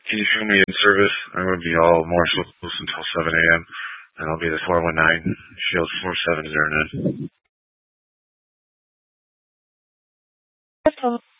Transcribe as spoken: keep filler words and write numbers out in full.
Can you show me in service? I'm going to be all more close until seven a.m. and I'll be the four one nine, Shield four seven zero nine.